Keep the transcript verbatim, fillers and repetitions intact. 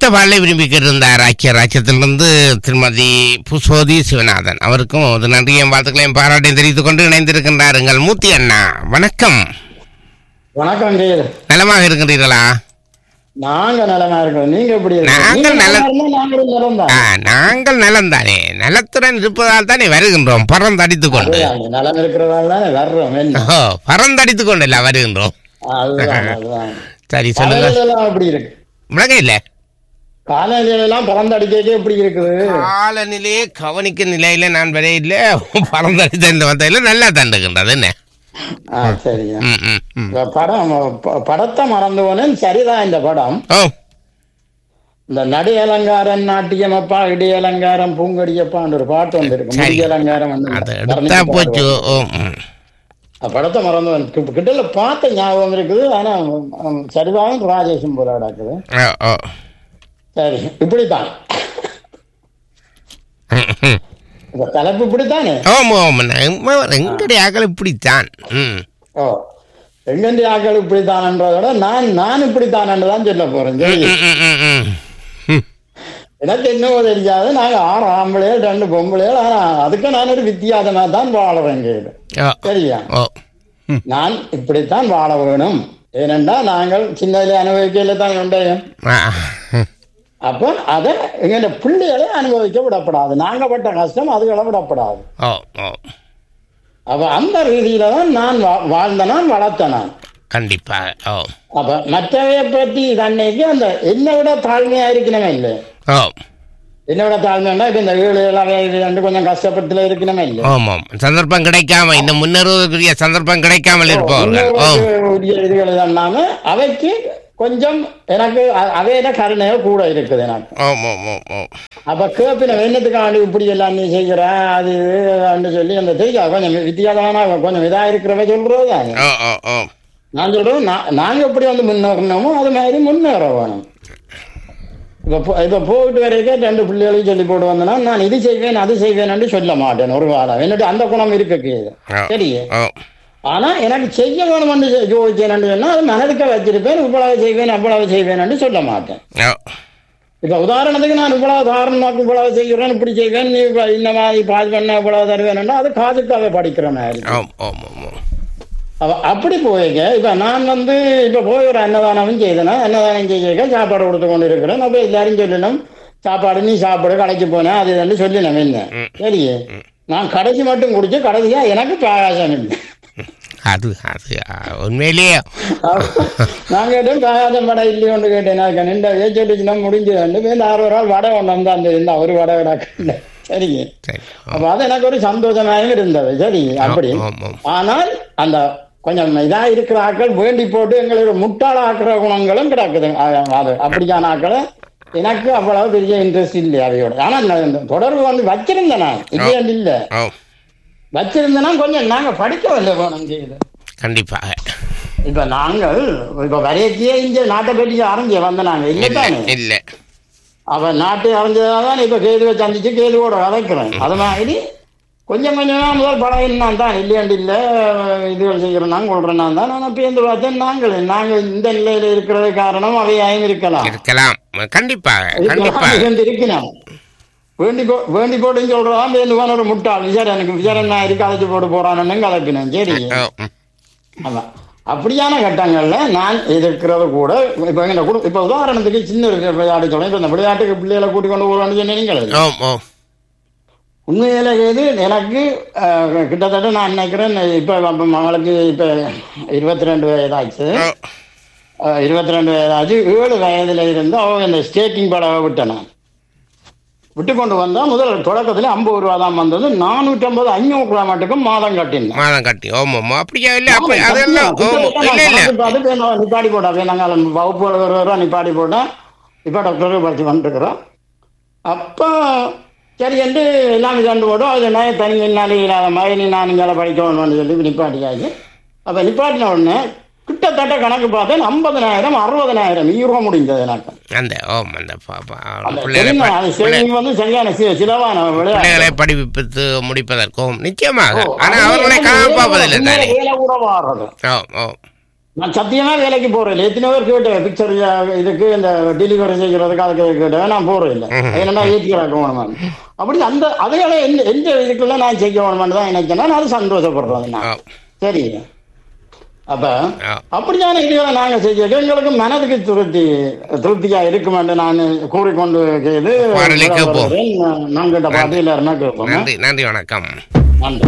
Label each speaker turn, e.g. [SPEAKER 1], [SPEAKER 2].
[SPEAKER 1] பாடலை விரும்பி கேட்டிருந்தார் ஐக்கிய ராஜ்யத்திலிருந்து திருமதி புசோதி சிவநாதன். அவருக்கும் ஒரு நன்றியும் வாழ்த்துக்களையும் பாராட்டையும் தெரிவித்துக் கொண்டு இணைந்திருக்கின்றார் எங்கள் மூர்த்தி அண்ணா. வணக்கம்.
[SPEAKER 2] வணக்கம்.
[SPEAKER 1] நலமாக இருக்கின்றீர்களா?
[SPEAKER 2] நாங்க நலமா இருக்கோம். நீங்க எப்படி?
[SPEAKER 1] நாங்கள் நலம். நாங்கள் நலம் தானே, நலத்துடன் இருப்பதால் தானே வருகின்றோம் பறந்தடித்துக் கொண்டு.
[SPEAKER 2] நலம் இருக்கிறதால தானே வர்றோம்.
[SPEAKER 1] பறந்தடித்துக் கொண்டு இல்ல வருகின்றோம். சரி சொல்லுங்க.
[SPEAKER 2] எப்படி இருக்கு?
[SPEAKER 1] விளங்க இல்ல
[SPEAKER 2] காலநிலையெல்லாம் பறந்தடிக்க எப்படி இருக்குது?
[SPEAKER 1] காலநிலையே கவனிக்க நிலையில நான் வரையில பறந்தடித்த வந்தையில நல்லா தண்டுகின்றது. என்ன
[SPEAKER 2] சரி, படம் படத்தை மறந்து போனேன். சரிதான். இந்த படம் இந்த நடி அலங்காரம் நாட்டியம் அப்பா இடி அலங்காரம் பூங்கடியப்பான்னு ஒரு பாட்டு வந்து இருக்கு. நடி அலங்காரம் வந்து படத்தை மறந்து கிட்ட பார்த்த ஞாபகம் இருக்குது. ஆனா சரிதான் ராஜேஷும் போல நடக்குது. சரி, இப்படித்தான் தலைப்பு இப்படித்தானே?
[SPEAKER 1] எங்களுடைய ஆக்கள் இப்படித்தான்.
[SPEAKER 2] ஓ, எங்களுடைய ஆக்கள் இப்படித்தான்ன்றதோட நான் நான் இப்படித்தான் தான் சொல்ல போறேன். எனக்கு என்னவோ தெரியாது. நாங்க ஆறு ஆம்பளையல் ரெண்டு பொம்பளையல். ஆனா அதுக்கு நான் ஒரு வித்தியாசமா தான் வாழறேன். சரியா? நான் இப்படித்தான் வாழ வேணும். ஏனென்றா நாங்கள் சின்னதிலே அனுபவிக்கல தான் உண்டையும். அப்போ அதை எங்க பிள்ளைகளை அனுபவிக்க விடப்படாது. நாங்க பட்ட கஷ்டம் அதுகளை விடப்படாது. அப்ப அந்த ரீதியில தான் நான் வாழ்ந்த நான் வளர்த்த நான்.
[SPEAKER 1] கண்டிப்பா.
[SPEAKER 2] அப்ப மற்றவைய பற்றி தன்னைக்கு அந்த என்னை விட தாழ்மையா இருக்கணுமே இல்லை. என்னை விட தாழ்மையா இப்ப இந்த ஏழு ஏழாவது கொஞ்சம் கஷ்டப்பட்டுல இருக்கணுமே இல்லை.
[SPEAKER 1] ஆமாம், சந்தர்ப்பம் கிடைக்காம இந்த முன்னேறுவதற்குரிய சந்தர்ப்பம் கிடைக்காமல் இருப்பவர்கள்
[SPEAKER 2] இதுகளை தான் அவைக்கு கொஞ்சம் எனக்கு அவையிட கருணையோ கூட இருக்குது எனக்கு. அப்ப கேப்பின என்னத்துக்காண்டி இப்படி எல்லாம் நீ செய்கிற அது சொல்லி அந்த தெரியும் கொஞ்சம் வித்தியாசமான கொஞ்சம் இதா இருக்கிறவ சொல்றதுதான். நான் சொல்றேன் நாங்க எப்படி வந்து முன்னேறணுமோ அது மாதிரி முன்னேற வேணும். இப்ப இப்ப போயிட்டு வரைக்கும் ரெண்டு பிள்ளைகளையும் சொல்லி போட்டு வந்தேன்னா நான் இது செய்வேன் அது செய்வேன்னு சொல்ல மாட்டேன் ஒரு காலம். என்னட்டு அந்த குணம் இருக்கு சரியே. ஆனா எனக்கு செய்ய வேணும்னு யோசிச்சேன்னு சொன்னா அது மனதுக்க வச்சிருப்பேன். இவ்வளவு செய்வேன் அவ்வளவு செய்வேன்னு சொல்ல மாட்டேன். இப்ப உதாரணத்துக்கு நான் இவ்வளவு தாரணமாக்கு இவ்வளவு செய்கிறேன் இப்படி செய்வேன் நீ இந்த மாதிரி பாதி பண்ண இவ்வளவு தருவேன்னா அது காதுக்காக படிக்கிறேன். அப்படி போயிருக்க இப்ப நான் வந்து இப்ப போய் ஒரு அன்னதானமும் செய்தேன்னா அன்னதானம் செய்ய சாப்பாடு கொடுத்து கொண்டு இருக்கிறேன். அப்ப எல்லாரும் சொல்லணும் சாப்பாடு நீ சாப்பாடு கடைக்கு போனேன் அது வந்து சொல்லினேன் என்ன சரியே. நான் கடைசி மட்டும் குடிச்சு கடைசியா எனக்கு பாயாசம் இல்லை.
[SPEAKER 1] அது அது உண்மையிலேயே
[SPEAKER 2] நான் கேட்டேன் பாயாசம் வடை இல்லையோன்னு கேட்டேன். நான் நின்ற ஏச்சுன்னா முடிஞ்சது ஆறு ஒரு ஆள் வடை ஒன்று வந்து அந்த இருந்தா ஒரு வடை விடாக்க சரிங்க. அப்ப அது எனக்கு ஒரு சந்தோஷமாக இருந்தது. சரி அப்படி. ஆனால் அந்த கொஞ்சம் இதா இருக்கிற ஆக்கள் வேண்டி போட்டு எங்களுக்கு முட்டாள ஆக்குற குணங்களும் கிடக்குது. அது அப்படியான ஆக்களை எனக்கு அவ்வளவு பெரிய இன்ட்ரெஸ்ட் இல்லை அவையோட. ஆனா தொடர்பு வந்து வச்சிருந்தேன் நான் இல்லையா இல்ல வச்சிருந்தேன்னா கொஞ்சம் நாங்க படிக்கவில்லை போனோம் செய்யுது.
[SPEAKER 1] கண்டிப்பாக
[SPEAKER 2] இப்ப நாங்கள் இப்ப வரையக்கியே இங்க நாட்டை பற்றி ஆரம்பிச்சு வந்த நாங்க இல்லைத்தானே
[SPEAKER 1] இல்ல.
[SPEAKER 2] அவ நாட்டை அறிஞ்சதான் இப்ப கேதுவை சந்திச்சு கேதுவோட வதைக்கிறேன். அது மாதிரி கொஞ்சம் கொஞ்சமா முதல் படம் தான் இல்லையாண்டு இல்ல இதுகள் செய்கிறோம் நாங்க கொள்றேன் தான். ஆனா பேருந்து பார்த்தேன் நாங்கள் நாங்க இந்த நிலையில இருக்கிறது காரணம் அவையாயும் இருக்கலாம்
[SPEAKER 1] இருக்கலாம். கண்டிப்பாக
[SPEAKER 2] இருக்கணும். வேண்டி போ வேண்டி போட்டுன்னு சொல்றதான் வேண்டுவான ஒரு முட்டாள் விசாரம் எனக்கு விசாரம் நான் இருக்கு அழைச்சு போட்டு போறான்னு கலப்பினேன். சரி ஆமா. அப்படியான கட்டங்கள்ல நான் எதிர்க்கிறது கூட இப்ப எங்க கூட இப்ப உதாரணத்துக்கு சின்ன விளையாட்டு சொல்றேன். இப்ப இந்த விளையாட்டுக்கு பிள்ளைகளை கூட்டிக் கொண்டு போறான்னு சொன்னீங்க. உண்மையில இது எனக்கு கிட்டத்தட்ட நான் நினைக்கிறேன் இப்ப மகளுக்கு இப்ப இருபத்தி ரெண்டு வயதாச்சு. இருபத்தி ரெண்டு வயதாச்சு. ஏழு வயதுல இருந்து அவங்க இந்த ஸ்கேட்டிங் படவை விட்டேன். விட்டு கொண்டு வந்தா முதல் தொடக்கத்துல ஐம்பது ரூபா தான் வந்தது. நானூற்றி ஐம்பது ஐநூறு ரூபா மட்டுக்கும் மாதம் கட்டினேன்.
[SPEAKER 1] மாதம் கட்டி அப்படியா
[SPEAKER 2] நிப்பாடி போட்டா நாங்க வகுப்பு ஒரு நிப்பாடி போட்டா இப்ப டாக்டர் படிச்சு வந்துருக்கிறோம். அப்ப சரி என்று எல்லாம் கண்டு போட்டோம். அது என்ன தனி என்னாலே இல்லாத மாதிரி நீ நான் இங்கே படிக்கணும்னு சொல்லி நிப்பாட்டியாச்சு. அப்ப நிப்பாட்டின உடனே கிட்டத்தட்ட கணக்கு பார்த்தேன் ஐம்பதனாயிரம் அறுபதனாயிரம் ஈரோ முடிந்தது எனக்கு. வந்து சரியான சிலவான
[SPEAKER 1] விளையாட்டுகளை படிப்பித்து முடிப்பதற்கும் நிச்சயமாக வேலை கூட வாடுறது.
[SPEAKER 2] நான் சத்தியமா வேலைக்கு போறேன். எத்தனை பேர் கேட்டேன் பிக்சர் இதுக்கு இந்த டெலிவரி செய்யறதுக்கு அதுக்கு கேட்டேன். நான் போறேன் இல்லை என்னன்னா ஏற்றிக்கிறாக்க வேணுமான் அப்படி அந்த அதையால எந்த எந்த இதுக்குள்ள நான் செய்ய வேணுமான்னு தான் நினைச்சேன்னா நான் அது சந்தோஷப்படுறேன் நான். சரி அப்ப அப்படியான இதுகளை நாங்க செய்ய எங்களுக்கு மனதுக்கு திருப்தி திருப்தியா இருக்குமென்று நான் கூறிக்கொண்டு செய்து நான் கிட்ட பார்த்து எல்லாருமே கேட்போம்.
[SPEAKER 1] நன்றி நன்றி வணக்கம்.
[SPEAKER 2] நன்றி.